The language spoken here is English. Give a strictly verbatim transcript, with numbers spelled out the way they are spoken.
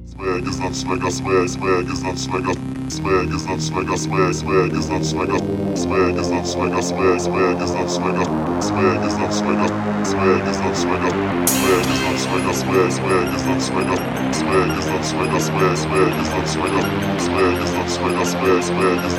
Swag is not swagger, swag, swag is not swagger, swag is not swagger, swag, swag is not swagger, swag is not swagger, swag, swag is not swagger, swag is not swagger, swag is not swagger, swag is not swagger, swag, swag is not swagger, swag is not swagger, swag, swag is not swagger, swag is not swagger, swag, swag is